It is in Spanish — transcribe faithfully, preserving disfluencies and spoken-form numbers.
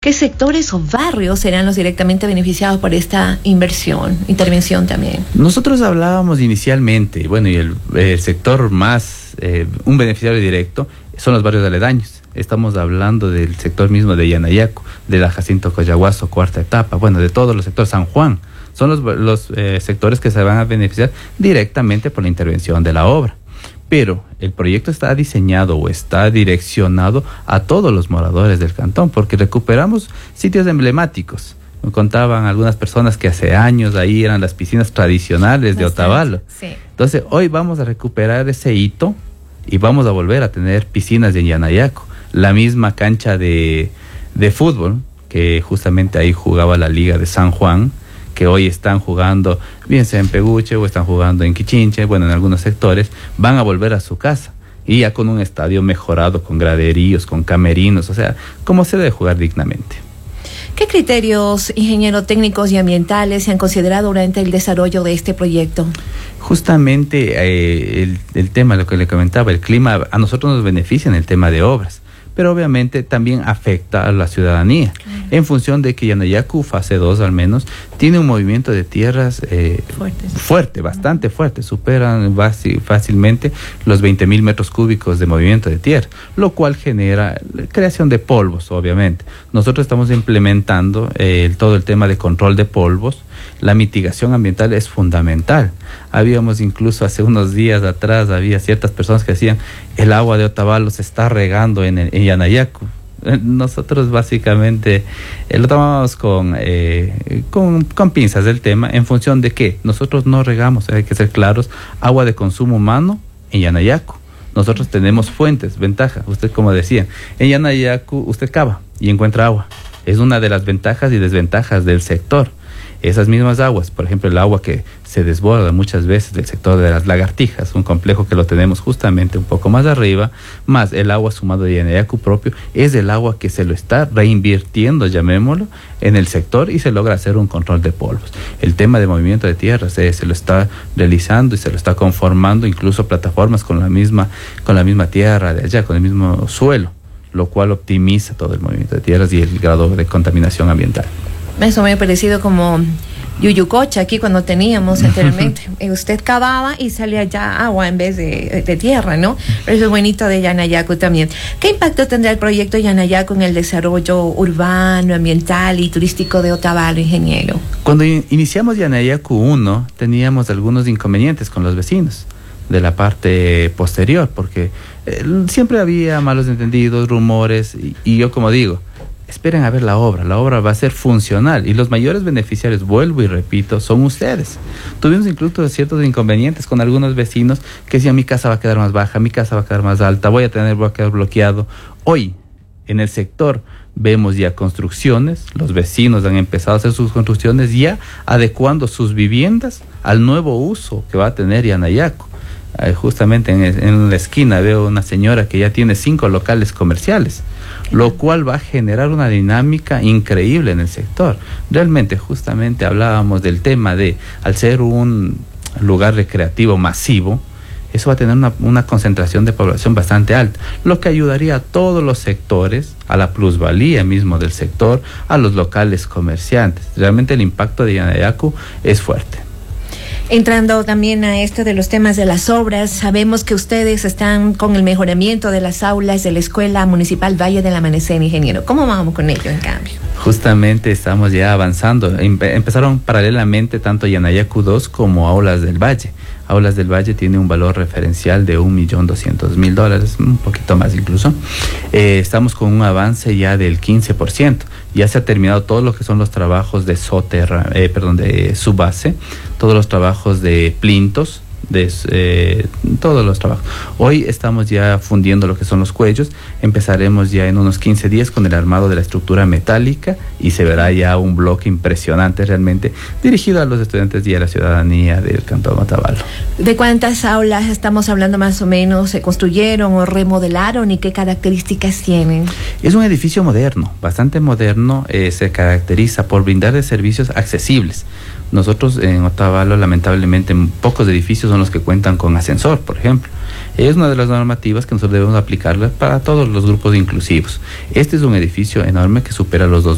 ¿Qué sectores o barrios serán los directamente beneficiados por esta inversión, intervención también? Nosotros hablábamos inicialmente, bueno, y el, el sector más, eh, un beneficiario directo, son los barrios aledaños. Estamos hablando del sector mismo de Yanayacu, de la Jacinto Coyahuaso, cuarta etapa, bueno, de todos los sectores, San Juan. Son los, los eh, sectores que se van a beneficiar directamente por la intervención de la obra. Pero el proyecto está diseñado o está direccionado a todos los moradores del cantón, porque recuperamos sitios emblemáticos. Me contaban algunas personas que hace años ahí eran las piscinas tradicionales de Otavalo. Sí. Entonces, hoy vamos a recuperar ese hito y vamos a volver a tener piscinas en Yanayacu. La misma cancha de, de fútbol, que justamente ahí jugaba la Liga de San Juan, que hoy están jugando, bien sea en Peguche o están jugando en Quichinche, bueno, en algunos sectores, van a volver a su casa. Y ya con un estadio mejorado, con graderíos, con camerinos, o sea, como se debe jugar dignamente. ¿Qué criterios, ingeniero, técnicos y ambientales se han considerado durante el desarrollo de este proyecto? Justamente eh, el, el tema, lo que le comentaba, el clima a nosotros nos beneficia en el tema de obras, pero obviamente también afecta a la ciudadanía, claro, en función de que Yanayacu, fase dos al menos, tiene un movimiento de tierras eh, fuerte, bastante fuerte, superan fácilmente los veinte mil metros cúbicos de movimiento de tierra, lo cual genera creación de polvos, obviamente. Nosotros estamos implementando eh, todo el tema de control de polvos. La mitigación ambiental es fundamental. Habíamos incluso hace unos días atrás, había ciertas personas que decían, el agua de Otavalo se está regando en, en Yanayacu. Nosotros básicamente eh, lo tomamos con, eh, con, con pinzas del tema, en función de que nosotros no regamos, hay que ser claros, agua de consumo humano en Yanayacu. Nosotros tenemos fuentes, ventajas. Usted, como decía, en Yanayacu usted cava y encuentra agua. Es una de las ventajas y desventajas del sector. Esas mismas aguas, por ejemplo, el agua que se desborda muchas veces del sector de las lagartijas, un complejo que lo tenemos justamente un poco más arriba, más el agua sumado de Yanayacu propio, es el agua que se lo está reinvirtiendo, llamémoslo, en el sector y se logra hacer un control de polvos. El tema de movimiento de tierras se, se lo está realizando y se lo está conformando, incluso plataformas con la misma, con la misma tierra de allá, con el mismo suelo, lo cual optimiza todo el movimiento de tierras y el grado de contaminación ambiental. Eso me ha parecido como Yuyucocha aquí cuando teníamos anteriormente. Usted cavaba y salía ya agua en vez de, de tierra, ¿no? Pero eso es bonito de Yanayacu también. ¿Qué impacto tendrá el proyecto Yanayacu en el desarrollo urbano, ambiental y turístico de Otavalo, ingeniero? Cuando in- iniciamos Yanayacu uno, teníamos algunos inconvenientes con los vecinos de la parte posterior, porque eh, siempre había malos entendidos, rumores, y, y yo como digo, esperen a ver la obra, la obra va a ser funcional y los mayores beneficiarios, vuelvo y repito, son ustedes. Tuvimos incluso ciertos inconvenientes con algunos vecinos que decían, mi casa va a quedar más baja, mi casa va a quedar más alta, voy a tener, voy a quedar bloqueado. Hoy, en el sector, vemos ya construcciones, los vecinos han empezado a hacer sus construcciones ya adecuando sus viviendas al nuevo uso que va a tener Yanayacu. Eh, justamente en, en la esquina veo una señora que ya tiene cinco locales comerciales, lo cual va a generar una dinámica increíble en el sector. Realmente, justamente hablábamos del tema de, al ser un lugar recreativo masivo, eso va a tener una, una concentración de población bastante alta, lo que ayudaría a todos los sectores, a la plusvalía mismo del sector, a los locales comerciantes. Realmente el impacto de Yanayacu es fuerte. Entrando también a esto de los temas de las obras, sabemos que ustedes están con el mejoramiento de las aulas de la Escuela Municipal Valle del Amanecer, ingeniero. ¿Cómo vamos con ello, en cambio? Justamente estamos ya avanzando. Empe- empezaron paralelamente tanto Yanayacu dos como Aulas del Valle. Aulas del Valle tiene un valor referencial de un millón doscientos mil dólares, un poquito más incluso. Eh, estamos con un avance ya del quince por ciento. Ya se ha terminado todo lo que son los trabajos de soterra, eh, perdón, de subbase, todos los trabajos de plintos, de eh, todos los trabajos. Hoy estamos ya fundiendo lo que son los cuellos. Empezaremos ya en unos quince días con el armado de la estructura metálica y se verá ya un bloque impresionante realmente dirigido a los estudiantes y a la ciudadanía del Cantón Otavalo. ¿De cuántas aulas estamos hablando más o menos? ¿Se construyeron o remodelaron y qué características tienen? Es un edificio moderno, bastante moderno, eh, se caracteriza por brindar de servicios accesibles. Nosotros en Otavalo, lamentablemente, pocos edificios son los que cuentan con ascensor, por ejemplo. Es una de las normativas que nosotros debemos aplicarla para todos los grupos inclusivos. Este es un edificio enorme que supera los dos